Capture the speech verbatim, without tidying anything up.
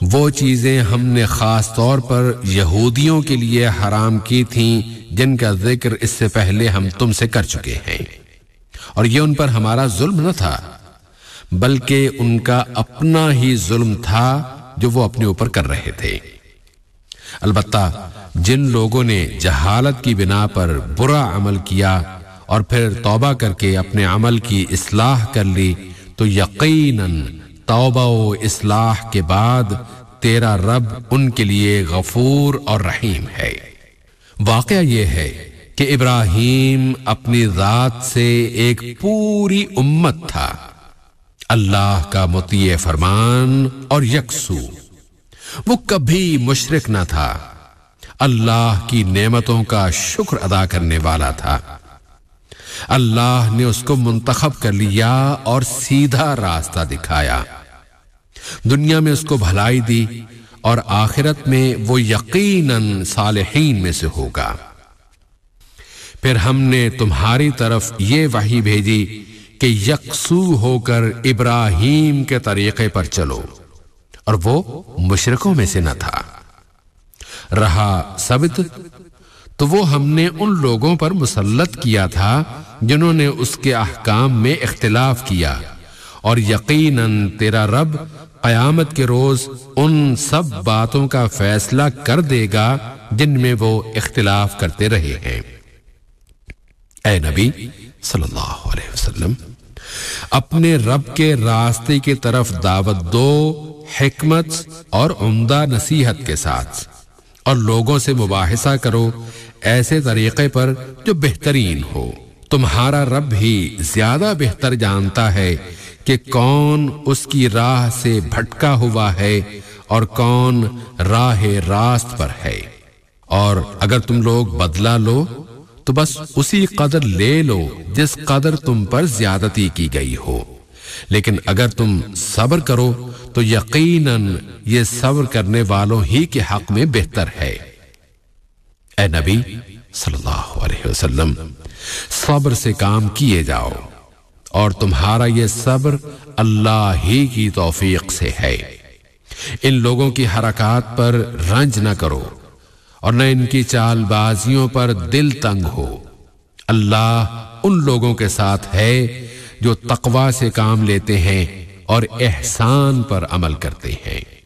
وہ چیزیں ہم نے خاص طور پر یہودیوں کے لیے حرام کی تھیں جن کا ذکر اس سے پہلے ہم تم سے کر چکے ہیں، اور یہ ان پر ہمارا ظلم نہ تھا بلکہ ان کا اپنا ہی ظلم تھا جو وہ اپنے اوپر کر رہے تھے۔ البتہ جن لوگوں نے جہالت کی بنا پر برا عمل کیا اور پھر توبہ کر کے اپنے عمل کی اصلاح کر لی تو یقیناً توبہ و اصلاح کے بعد تیرا رب ان کے لیے غفور اور رحیم ہے۔ واقعہ یہ ہے کہ ابراہیم اپنی ذات سے ایک پوری امت تھا، اللہ کا مطیع فرمان اور یکسو۔ وہ کبھی مشرک نہ تھا، اللہ کی نعمتوں کا شکر ادا کرنے والا تھا۔ اللہ نے اس کو منتخب کر لیا اور سیدھا راستہ دکھایا، دنیا میں اس کو بھلائی دی اور آخرت میں وہ یقیناً صالحین میں سے ہوگا۔ پھر ہم نے تمہاری طرف یہ وحی بھیجی کہ یکسو ہو کر ابراہیم کے طریقے پر چلو، اور وہ مشرکوں میں سے نہ تھا۔ رہا سبت تو وہ ہم نے ان لوگوں پر مسلط کیا تھا جنہوں نے اس کے احکام میں اختلاف کیا، اور یقیناً تیرا رب قیامت کے روز ان سب باتوں کا فیصلہ کر دے گا جن میں وہ اختلاف کرتے رہے ہیں۔ اے نبی صلی اللہ علیہ وسلم، اپنے رب کے راستے کی طرف دعوت دو حکمت اور عمدہ نصیحت کے ساتھ، اور لوگوں سے مباحثہ کرو ایسے طریقے پر جو بہترین ہو۔ تمہارا رب ہی زیادہ بہتر جانتا ہے کہ کون اس کی راہ سے بھٹکا ہوا ہے اور کون راہ راست پر ہے، اور اگر تم لوگ بدلہ لو تو بس اسی قدر لے لو جس قدر تم پر زیادتی کی گئی ہو، لیکن اگر تم صبر کرو تو یقیناً یہ صبر کرنے والوں ہی کے حق میں بہتر ہے۔ اے نبی صلی اللہ علیہ وسلم، صبر سے کام کیے جاؤ، اور تمہارا یہ صبر اللہ ہی کی توفیق سے ہے۔ ان لوگوں کی حرکات پر رنج نہ کرو اور نہ ان کی چال بازیوں پر دل تنگ ہو۔ اللہ ان لوگوں کے ساتھ ہے جو تقوی سے کام لیتے ہیں اور احسان پر عمل کرتے ہیں۔